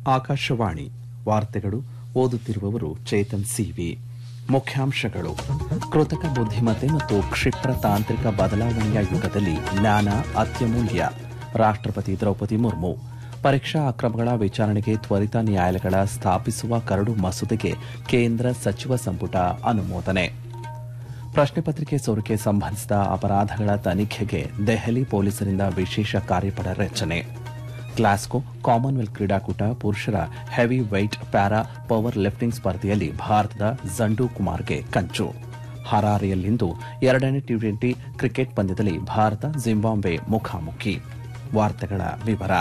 ಆಕಾಶವಾಣಿ ವಾರ್ತೆಗಳು ಓದುತ್ತಿರುವವರು ಚೇತನ್ ಸಿವಿ. ಮುಖ್ಯಾಂಶಗಳು: ಕೃತಕ ಬುದ್ಧಿಮತ್ತೆ ಮತ್ತು ಕ್ಷಿಪ್ರ ತಾಂತ್ರಿಕ ಬದಲಾವಣೆಯ ಯುಗದಲ್ಲಿ ಜ್ಞಾನ ಅತ್ಯಮೂಲ್ಯ. ರಾಷ್ಟಪತಿ ದ್ರೌಪದಿ ಮುರ್ಮು. ಪರೀಕ್ಷಾ ಅಕ್ರಮಗಳ ವಿಚಾರಣೆಗೆ ತ್ವರಿತ ನ್ಯಾಯಾಲಯಗಳ ಸ್ಥಾಪಿಸುವ ಕರಡು ಮಸೂದೆಗೆ ಕೇಂದ್ರ ಸಚಿವ ಸಂಪುಟ ಅನುಮೋದನೆ. ಪ್ರಶ್ನೆ ಪತ್ರಿಕೆ ಸೋರಿಕೆ ಸಂಬಂಧಿಸಿದ ಅಪರಾಧಗಳ ತನಿಖೆಗೆ ದೆಹಲಿ ಪೊಲೀಸರಿಂದ ವಿಶೇಷ ಕಾರ್ಯಪಡೆ ರಚನೆ. ಗ್ಲಾಸ್ಗೋ ಕಾಮನ್ವೆಲ್ತ್ ಕ್ರೀಡಾಕೂಟ ಪುರುಷರ heavy white para power lifting ಸ್ಪರ್ಧೆಯಲ್ಲಿ ಭಾರತದ ಜಂಡು ಕುಮಾರ್ಗೆ ಕಂಚು. ಹರಾರೆಯಲ್ಲಿಂದು 2ನೇ ಟಿ20 ಕ್ರಿಕೆಟ್ ಪಂದ್ಯದಲ್ಲಿ ಭಾರತ ಜಿಂಬಾಬ್ವೆ ಮುಖಾಮುಖಿ. ವಾರ್ತೆಗಳ ವಿವರ.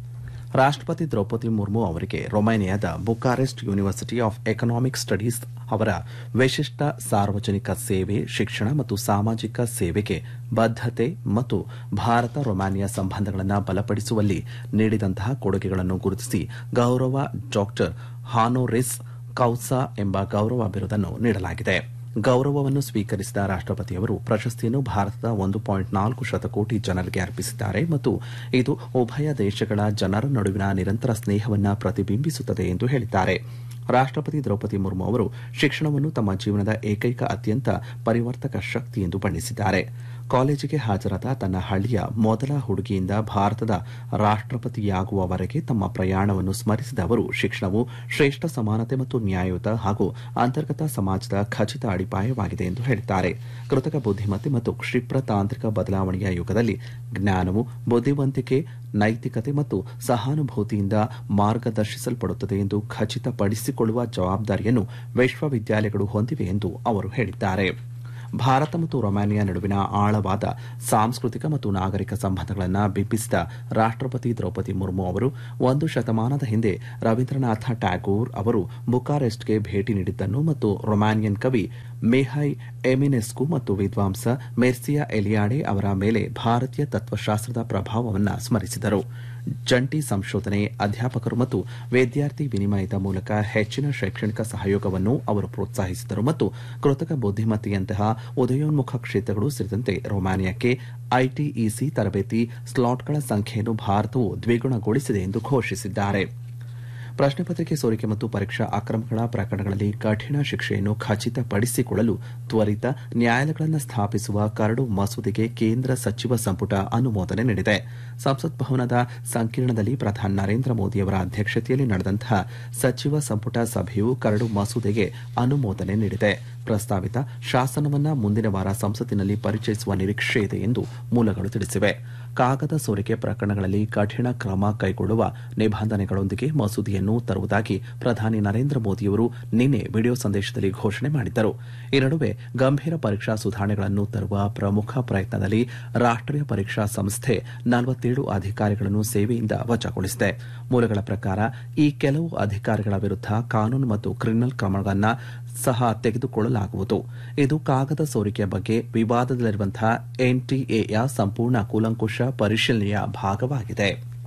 ರಾಷ್ಟಪತಿ ದ್ರೌಪದಿ ಮುರ್ಮು ಅವರಿಗೆ ರೊಮೇನಿಯಾದ Bucharest university of economic studies ಅವರ ವಿಶಿಷ್ಟ ಸಾರ್ವಜನಿಕ ಸೇವೆ, ಶಿಕ್ಷಣ ಮತ್ತು ಸಾಮಾಜಿಕ ಸೇವೆಗೆ ಬದ್ದತೆ ಮತ್ತು ಭಾರತ ರೊಮೇನಿಯಾ ಸಂಬಂಧಗಳನ್ನು ಬಲಪಡಿಸುವಲ್ಲಿ ನೀಡಿದಂತಹ ಕೊಡುಗೆಗಳನ್ನು ಗುರುತಿಸಿ ಗೌರವ ಡಾಕ್ಟರ್ ಹಾನೋರಿಸ್ ಕೌಸಾ ಎಂಬ ಗೌರವ ಬಿರುದನ್ನು ನೀಡಲಾಗಿದೆ. ಗೌರವವನ್ನು ಸ್ವೀಕರಿಸಿದ ರಾಷ್ಟಪತಿಯವರು ಪ್ರಶಸ್ತಿಯನ್ನು ಭಾರತದ 1.4 ಶತಕೋಟಿ ಜನರಿಗೆ ಅರ್ಪಿಸಿದ್ದಾರೆ ಮತ್ತು ಇದು ಉಭಯ ದೇಶಗಳ ಜನರ ನಡುವಿನ ನಿರಂತರ ಸ್ನೇಹವನ್ನು ಪ್ರತಿಬಿಂಬಿಸುತ್ತದೆ ಎಂದು ಹೇಳಿದ್ದಾರೆ. ರಾಷ್ಟಪತಿ ದ್ರೌಪದಿ ಮುರ್ಮು ಅವರು ಶಿಕ್ಷಣವನ್ನು ತಮ್ಮ ಜೀವನದ ಏಕೈಕ ಅತ್ಯಂತ ಪರಿವರ್ತಕ ಶಕ್ತಿ ಎಂದು ಬಣ್ಣಿಸಿದ್ದಾರೆ. ಕಾಲೇಜಿಗೆ ಹಾಜರಾದ ತನ್ನ ಹಳ್ಳಿಯ ಮೊದಲ ಹುಡುಗಿಯಿಂದ ಭಾರತದ ರಾಷ್ಟಪತಿಯಾಗುವವರೆಗೆ ತಮ್ಮ ಪ್ರಯಾಣವನ್ನು ಸ್ಮರಿಸಿದ ಅವರು ಶಿಕ್ಷಣವು ಶ್ರೇಷ್ಠ ಸಮಾನತೆ ಮತ್ತು ನ್ಯಾಯಯುತ ಹಾಗೂ ಅಂತರ್ಗತ ಸಮಾಜದ ಖಚಿತ ಅಡಿಪಾಯವಾಗಿದೆ ಎಂದು ಹೇಳಿದ್ದಾರೆ. ಕೃತಕ ಬುದ್ಧಿಮತ್ತೆ ಮತ್ತು ಕ್ಷಿಪ್ರ ತಾಂತ್ರಿಕ ಬದಲಾವಣೆಯ ಯುಗದಲ್ಲಿ ಜ್ಞಾನವು ಬುದ್ಧಿವಂತಿಕೆ, ನೈತಿಕತೆ ಮತ್ತು ಸಹಾನುಭೂತಿಯಿಂದ ಮಾರ್ಗದರ್ಶಿಸಲ್ಪಡುತ್ತದೆ ಎಂದು ಖಚಿತಪಡಿಸಿಕೊಳ್ಳುವ ಜವಾಬ್ದಾರಿಯನ್ನು ವಿಶ್ವವಿದ್ಯಾಲಯಗಳು ಹೊಂದಿವೆ ಎಂದು ಅವರು ಹೇಳಿದ್ದಾರೆ. ಭಾರತ ಮತ್ತು ರೊಮೇನಿಯಾ ನಡುವಿನ ಆಳವಾದ ಸಾಂಸ್ಕೃತಿಕ ಮತ್ತು ನಾಗರಿಕ ಸಂಬಂಧಗಳನ್ನು ಬಿಂಬಿಸಿದ ರಾಷ್ಟಪತಿ ದ್ರೌಪದಿ ಮುರ್ಮು ಅವರು 1 ಶತಮಾನದ ಹಿಂದೆ ರವೀಂದ್ರನಾಥ ಟ್ಯಾಗೋರ್ ಅವರು ಬುಕಾರೆಸ್ಟ್ಗೆ ಭೇಟಿ ನೀಡಿದ್ದನ್ನು ಮತ್ತು ರೊಮೇನಿಯನ್ ಕವಿ ಮಿಹೈ ಎಮಿನೆಸ್ಕು ಮತ್ತು ವಿದ್ವಾಂಸ ಮೆರ್ಸಿಯಾ ಎಲಿಯಾಡೆ ಅವರ ಮೇಲೆ ಭಾರತೀಯ ತತ್ವಶಾಸ್ತ್ರದ ಪ್ರಭಾವವನ್ನು ಸ್ಮರಿಸಿದರು. ಜಂಟಿ ಸಂಶೋಧನೆ, ಅಧ್ಯಾಪಕರು ಮತ್ತು ವಿದ್ಯಾರ್ಥಿ ವಿನಿಮಯದ ಮೂಲಕ ಹೆಚ್ಚಿನ ಶೈಕ್ಷಣಿಕ ಸಹಯೋಗವನ್ನು ಅವರು ಪ್ರೋತ್ಸಾಹಿಸಿದರು ಮತ್ತು ಕೃತಕ ಬುದ್ಧಿಮತ್ತೆಯಂತಹ ಉದಯೋನ್ಮುಖ ಕ್ಷೇತ್ರಗಳು ಸೇರಿದಂತೆ ರೊಮೇನಿಯಾಕ್ಕೆ ಐಟಿಇಸಿ ತರಬೇತಿ ಸ್ಲಾಟ್ಗಳ ಸಂಖ್ಯೆಯನ್ನು ಭಾರತವು ದ್ವಿಗುಣಗೊಳಿಸಿದೆ ಎಂದು ಘೋಷಿಸಿದ್ದಾರೆ. ಪ್ರಶ್ನೆ ಪತ್ರಿಕೆ ಸೋರಿಕೆ ಮತ್ತು ಪರೀಕ್ಷಾ ಅಕ್ರಮಗಳ ಪ್ರಕರಣಗಳಲ್ಲಿ ಕಠಿಣ ಶಿಕ್ಷೆಯನ್ನು ಖಚಿತಪಡಿಸಿಕೊಳ್ಳಲು ತ್ವರಿತ ನ್ಯಾಯಾಲಯಗಳನ್ನು ಸ್ಥಾಪಿಸುವ ಕರಡು ಮಸೂದೆಗೆ ಕೇಂದ್ರ ಸಚಿವ ಸಂಪುಟ ಅನುಮೋದನೆ ನೀಡಿದೆ. ಸಂಸತ್ ಭವನದ ಸಂಕೀರ್ಣದಲ್ಲಿ ಪ್ರಧಾನಿ ನರೇಂದ್ರ ಮೋದಿಯವರ ಅಧ್ಯಕ್ಷತೆಯಲ್ಲಿ ನಡೆದಂತಹ ಸಚಿವ ಸಂಪುಟ ಸಭೆಯು ಕರಡು ಮಸೂದೆಗೆ ಅನುಮೋದನೆ ನೀಡಿದೆ. ಪ್ರಸ್ತಾವಿತ ಶಾಸನವನ್ನು ಮುಂದಿನ ವಾರ ಸಂಸತ್ತಿನಲ್ಲಿ ಪರಿಚಯಿಸುವ ನಿರೀಕ್ಷೆ ಇದೆ ಎಂದು ಮೂಲಗಳು ತಿಳಿಸಿವೆ. ಕಾಗದ ಸೋರಿಕೆ ಪ್ರಕರಣಗಳಲ್ಲಿ ಕಠಿಣ ಕ್ರಮ ಕೈಗೊಳ್ಳುವ ನಿಬಂಧನೆಗಳೊಂದಿಗೆ ಮಸೂದೆಯನ್ನು ತರುವುದಾಗಿ ಪ್ರಧಾನಿ ನರೇಂದ್ರ ಮೋದಿಯವರು ನಿನ್ನೆ ವಿಡಿಯೋ ಸಂದೇಶದಲ್ಲಿ ಘೋಷಣೆ ಮಾಡಿದ್ದರು. ಈ ನಡುವೆ ಗಂಭೀರ ಪರೀಕ್ಷಾ ಸುಧಾರಣೆಗಳನ್ನು ತರುವ ಪ್ರಮುಖ ಪ್ರಯತ್ನದಲ್ಲಿ ರಾಷ್ಟೀಯ ಪರೀಕ್ಷಾ ಸಂಸ್ಥೆ 47 ಅಧಿಕಾರಿಗಳನ್ನು ಸೇವೆಯಿಂದ ವಜಾಗೊಳಿಸಿದೆ. ಮೂಲಗಳ ಪ್ರಕಾರ ಈ ಕೆಲವು ಅಧಿಕಾರಿಗಳ ವಿರುದ್ಧ ಕಾನೂನು ಮತ್ತು ಕ್ರಿಮಿನಲ್ ಕ್ರಮಗಳನ್ನು ಸಹ ತೆಗೆದುಕೊಳ್ಳಲಾಗುವುದು. ಇದು ಕಾಗದ ಸೋರಿಕೆಯ ಬಗ್ಗೆ ವಿವಾದದಲ್ಲಿರುವಂತಹ ಎನ್ಟಿಎಯ ಸಂಪೂರ್ಣ ಕೂಲಂಕುಷ ಪರಿಶೀಲನೆಯ ಭಾಗವಾಗಿದೆ.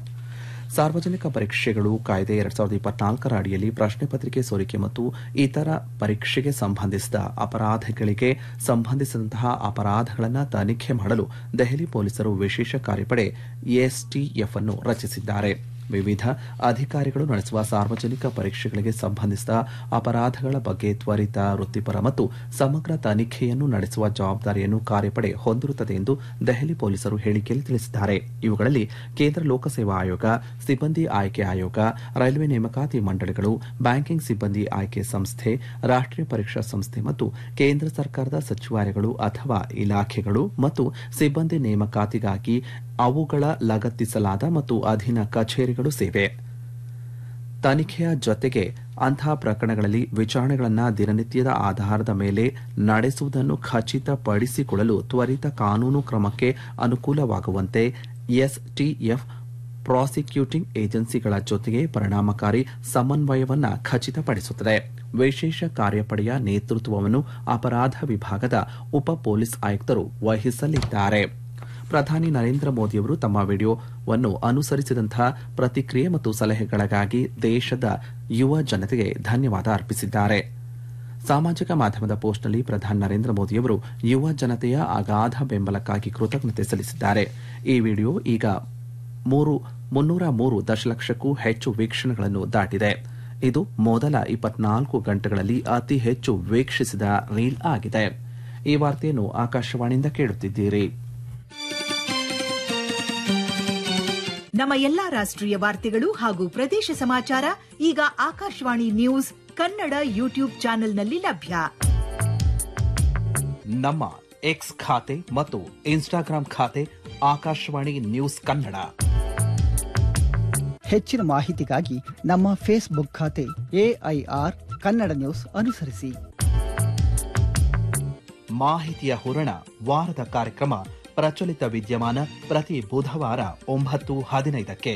ಸಾರ್ವಜನಿಕ ಪರೀಕ್ಷೆಗಳು ಕಾಯ್ದೆ 2024 ಅಡಿಯಲ್ಲಿ ಪ್ರಶ್ನೆ ಪತ್ರಿಕೆ ಸೋರಿಕೆ ಮತ್ತು ಇತರ ಪರೀಕ್ಷೆಗೆ ಸಂಬಂಧಿಸಿದ ಅಪರಾಧಗಳಿಗೆ ಸಂಬಂಧಿಸಿದಂತಹ ಅಪರಾಧಗಳನ್ನು ತನಿಖೆ ಮಾಡಲು ದೆಹಲಿ ಪೊಲೀಸರು ವಿಶೇಷ ಕಾರ್ಯಪಡೆ ಎಸ್ಟಿಎಫ್ ಅನ್ನು ರಚಿಸಿದ್ದಾರೆ. ವಿವಿಧ ಅಧಿಕಾರಿಗಳು ನಡೆಸುವ ಸಾರ್ವಜನಿಕ ಪರೀಕ್ಷೆಗಳಿಗೆ ಸಂಬಂಧಿಸಿದ ಅಪರಾಧಗಳ ಬಗ್ಗೆ ತ್ವರಿತ, ವೃತ್ತಿಪರ ಮತ್ತು ಸಮಗ್ರ ತನಿಖೆಯನ್ನು ನಡೆಸುವ ಜವಾಬ್ದಾರಿಯನ್ನು ಕಾರ್ಯಪಡೆ ಹೊಂದಿರುತ್ತದೆ ಎಂದು ದೆಹಲಿ ಪೊಲೀಸರು ಹೇಳಿಕೆಯಲ್ಲಿ ತಿಳಿಸಿದ್ದಾರೆ. ಇವುಗಳಲ್ಲಿ ಕೇಂದ್ರ ಲೋಕಸೇವಾ ಆಯೋಗ, ಸಿಬ್ಬಂದಿ ಆಯ್ಕೆ ಆಯೋಗ, ರೈಲ್ವೆ ನೇಮಕಾತಿ ಮಂಡಳಿಗಳು, ಬ್ಯಾಂಕಿಂಗ್ ಸಿಬ್ಬಂದಿ ಆಯ್ಕೆ ಸಂಸ್ಥೆ, ರಾಷ್ಟೀಯ ಪರೀಕ್ಷಾ ಸಂಸ್ಥೆ ಮತ್ತು ಕೇಂದ್ರ ಸರ್ಕಾರದ ಸಚಿವಾಲಯಗಳು ಅಥವಾ ಇಲಾಖೆಗಳು ಮತ್ತು ಸಿಬ್ಬಂದಿ ನೇಮಕಾತಿಗಾಗಿ ಅವುಗಳ ಲಗತ್ತಿಸಲಾದ ಮತ್ತು ಅಧೀನ ಕಚೇರಿಗಳು ಸೇವೆ. ತನಿಖೆಯ ಜೊತೆಗೆ ಅಂತಹ ಪ್ರಕರಣಗಳಲ್ಲಿ ವಿಚಾರಣೆಗಳನ್ನು ದಿನನಿತ್ಯದ ಆಧಾರದ ಮೇಲೆ ನಡೆಸುವುದನ್ನು ಖಚಿತಪಡಿಸಿಕೊಳ್ಳಲು ತ್ವರಿತ ಕಾನೂನು ಕ್ರಮಕ್ಕೆ ಅನುಕೂಲವಾಗುವಂತೆ ಎಸ್ಟಿಎಫ್ ಪ್ರಾಸಿಕ್ಯೂಟಿಂಗ್ ಏಜೆನ್ಸಿಗಳ ಜೊತೆಗೆ ಪರಿಣಾಮಕಾರಿ ಸಮನ್ವಯವನ್ನು ಖಚಿತಪಡಿಸುತ್ತದೆ. ವಿಶೇಷ ಕಾರ್ಯಪಡೆಯ ನೇತೃತ್ವವನ್ನು ಅಪರಾಧ ವಿಭಾಗದ ಉಪ ಪೊಲೀಸ್ ಆಯುಕ್ತರು ವಹಿಸಲಿದ್ದಾರೆ. ಪ್ರಧಾನಿ ನರೇಂದ್ರ ಮೋದಿಯವರು ತಮ್ಮ ವಿಡಿಯೋವನ್ನು ಅನುಸರಿಸಿದಂತಹ ಪ್ರತಿಕ್ರಿಯೆ ಮತ್ತು ಸಲಹೆಗಳಿಗಾಗಿ ದೇಶದ ಯುವ ಜನತೆಗೆ ಧನ್ಯವಾದ ಅರ್ಪಿಸಿದ್ದಾರೆ. ಸಾಮಾಜಿಕ ಮಾಧ್ಯಮದ ಪೋಸ್ಟ್ನಲ್ಲಿ ಪ್ರಧಾನಿ ನರೇಂದ್ರ ಮೋದಿಯವರು ಯುವ ಜನತೆಯ ಅಗಾಧ ಬೆಂಬಲಕ್ಕಾಗಿ ಕೃತಜ್ಞತೆ ಸಲ್ಲಿಸಿದ್ದಾರೆ. ಈ ವಿಡಿಯೋ ಈಗ 303 ದಶಲಕ್ಷಕ್ಕೂ ಹೆಚ್ಚು ವೀಕ್ಷಣೆಗಳನ್ನು ದಾಟಿದೆ. ಇದು ಮೊದಲ 24 ಗಂಟೆಗಳಲ್ಲಿ ಅತಿ ಹೆಚ್ಚು ವೀಕ್ಷಿಸಿದ ರೀಲ್ ಆಗಿದೆ. ಈ ವಾರ್ತೆಯನ್ನು ಆಕಾಶವಾಣಿಯಿಂದ ಕೇಳುತ್ತಿದ್ದೀರಿ. ನಮ್ಮ ಎಲ್ಲಾ ರಾಷ್ಟ್ರೀಯ ವಾರ್ತೆಗಳು ಹಾಗೂ ಪ್ರದೇಶ ಸಮಾಚಾರ ಈಗ ಆಕಾಶವಾಣಿ ನ್ಯೂಸ್ ಕನ್ನಡ ಯೂಟ್ಯೂಬ್ ಚಾನೆಲ್ನಲ್ಲಿ ಲಭ್ಯ. ನಮ್ಮ ಎಕ್ಸ್ ಖಾತೆ ಮತ್ತು ಇನ್ಸ್ಟಾಗ್ರಾಂ ಖಾತೆ ಆಕಾಶವಾಣಿ ನ್ಯೂಸ್ ಕನ್ನಡ. ಹೆಚ್ಚಿನ ಮಾಹಿತಿಗಾಗಿ ನಮ್ಮ ಫೇಸ್ಬುಕ್ ಖಾತೆ AIR ಕನ್ನಡ ನ್ಯೂಸ್ ಅನುಸರಿಸಿ. ಮಾಹಿತಿಯ ಹೂರಣ ವಾರದ ಕಾರ್ಯಕ್ರಮ ಪ್ರಚಲಿತ ವಿದ್ಯಮಾನ ಪ್ರತಿ ಬುಧವಾರ 9:15ಕ್ಕೆ.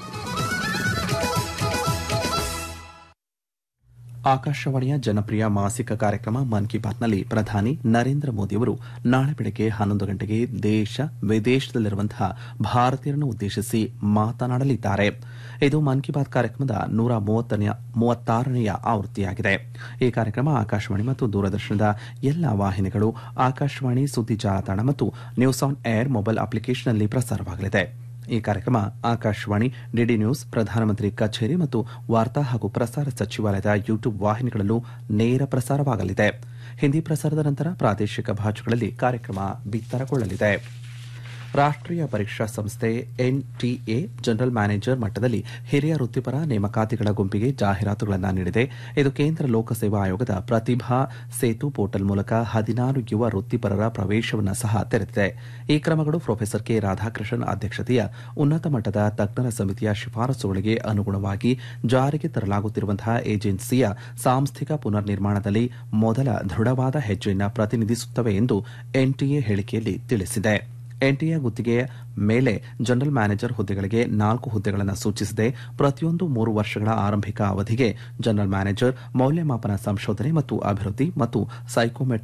ಆಕಾಶವಾಣಿಯ ಜನಪ್ರಿಯ ಮಾಸಿಕ ಕಾರ್ಯಕ್ರಮ ಮನ್ ಕಿ ಬಾತ್ನಲ್ಲಿ ಪ್ರಧಾನಿ ನರೇಂದ್ರ ಮೋದಿಯವರು ನಾಳೆ ಬೆಳಗ್ಗೆ 11 ಗಂಟೆಗೆ ದೇಶ ವಿದೇಶದಲ್ಲಿರುವಂತಹ ಭಾರತೀಯರನ್ನು ಉದ್ದೇಶಿಸಿ ಮಾತನಾಡಲಿದ್ದಾರೆ. ಇದು ಮನ್ ಕಿ ಬಾತ್ ಕಾರ್ಯಕ್ರಮದ 136ನೇ ಆವೃತ್ತಿಯಾಗಿದೆ. ಈ ಕಾರ್ಯಕ್ರಮ ಆಕಾಶವಾಣಿ ಮತ್ತು ದೂರದರ್ಶನದ ಎಲ್ಲಾ ವಾಹಿನಿಗಳು, ಆಕಾಶವಾಣಿ ಸುದ್ದಿ ಜಾಲತಾಣ ಮತ್ತು ನ್ಯೂಸ್ ಆನ್ ಏರ್ ಮೊಬೈಲ್ ಅಪ್ಲಿಕೇಶನ್ನಲ್ಲಿ ಪ್ರಸಾರವಾಗಲಿದೆ. ಈ ಕಾರ್ಯಕ್ರಮ ಆಕಾಶವಾಣಿ, ಡಿಡಿ ನ್ಯೂಸ್, ಪ್ರಧಾನಮಂತ್ರಿ ಕಚೇರಿ ಮತ್ತು ವಾರ್ತಾ ಹಾಗೂ ಪ್ರಸಾರ ಸಚಿವಾಲಯದ ಯೂಟ್ಯೂಬ್ ವಾಹಿನಿಗಳಲ್ಲೂ ನೇರ ಪ್ರಸಾರವಾಗಲಿದೆ. ಹಿಂದಿ ಪ್ರಸಾರದ ನಂತರ ಪ್ರಾದೇಶಿಕ ಭಾಷೆಗಳಲ್ಲಿ ಕಾರ್ಯಕ್ರಮ ಬಿತ್ತರಗೊಳ್ಳಲಿದೆ. ರಾಷ್ಟೀಯ ಪರೀಕ್ಷಾ ಸಂಸ್ಥೆ NTA ಜನರಲ್ ಮ್ಯಾನೇಜರ್ ಮಟ್ಟದಲ್ಲಿ ಹಿರಿಯ ವೃತ್ತಿಪರ ನೇಮಕಾತಿಗಳ ಗುಂಪಿಗೆ ಜಾಹೀರಾತುಗಳನ್ನು ನೀಡಿದೆ. ಇದು ಕೇಂದ್ರ ಲೋಕಸೇವಾ ಆಯೋಗದ ಪ್ರತಿಭಾ ಸೇತು ಪೋರ್ಟಲ್ ಮೂಲಕ 16 ಯುವ ವೃತ್ತಿಪರರ ಪ್ರವೇಶವನ್ನು ಸಹ ತೆರೆದಿದೆ. ಈ ಕ್ರಮಗಳು ಪ್ರೊಫೆಸರ್ ಕೆ ರಾಧಾಕೃಷ್ಣನ್ ಅಧ್ಯಕ್ಷತೆಯ ಉನ್ನತ ಮಟ್ಟದ ತಜ್ಞರ ಸಮಿತಿಯ ಶಿಫಾರಸುಗಳಿಗೆ ಅನುಗುಣವಾಗಿ ಜಾರಿಗೆ ತರಲಾಗುತ್ತಿರುವಂತಹ ಏಜೆನ್ಸಿಯ ಸಾಂಸ್ಥಿಕ ಪುನರ್ ನಿರ್ಮಾಣದಲ್ಲಿ ಮೊದಲ ದೃಢವಾದ ಹೆಜ್ಜೆಯನ್ನು ಪ್ರತಿನಿಧಿಸುತ್ತವೆ ಎಂದು NTA ಹೇಳಿಕೆಯಲ್ಲಿ ತಿಳಿಸಿದೆ. NTA ಗುತ್ತಿಗೆಯ ಮೇಲೆ ಜನರಲ್ ಮ್ಯಾನೇಜರ್ ಹುದ್ದೆಗಳಿಗೆ 4 ಹುದ್ದೆಗಳನ್ನು ಸೂಚಿಸಿದೆ. ಪ್ರತಿಯೊಂದು 3 ವರ್ಷಗಳ ಆರಂಭಿಕ ಅವಧಿಗೆ ಜನರಲ್ ಮ್ಯಾನೇಜರ್, ಮೌಲ್ಯಮಾಪನ ಸಂಶೋಧನೆ ಮತ್ತು ಅಭಿವೃದ್ಧಿ ಮತ್ತು ಸೈಕೋಮೆಟ್ರಿಕ್